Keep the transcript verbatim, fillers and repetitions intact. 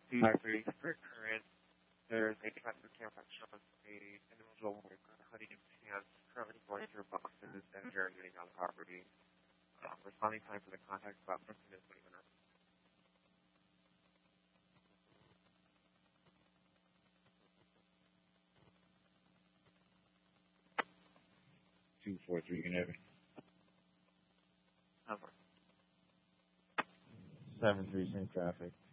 Five three for current. There's a traffic camera that shows a individual with a hoodie and pants currently going through boxes and urinating on the property. Um, responding time for the contact is about fifteen to twenty minutes. Two four three, can you hear me? Over. Seven three, same traffic.